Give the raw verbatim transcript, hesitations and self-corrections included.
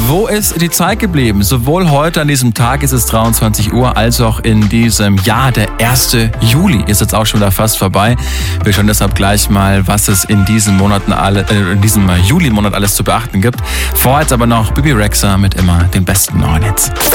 Wo ist die Zeit geblieben? Sowohl heute an diesem Tag ist es dreiundzwanzig Uhr, als auch in diesem Jahr, der erste Juli, ist jetzt auch schon wieder fast vorbei. Wir schauen deshalb gleich mal, was es in diesen Monaten alle, äh, in diesem Juli-Monat alles zu beachten gibt. Vorher jetzt aber noch Bibi Rexha mit immer den besten neuen Hits.